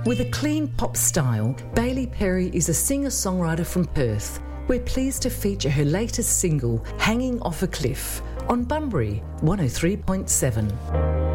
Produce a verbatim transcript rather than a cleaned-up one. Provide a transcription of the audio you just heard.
With a clean pop style, Bailey Perry is a singer-songwriter from Perth. We're pleased to feature her latest single, Hanging Off a Cliff, on Bunbury one oh three point seven.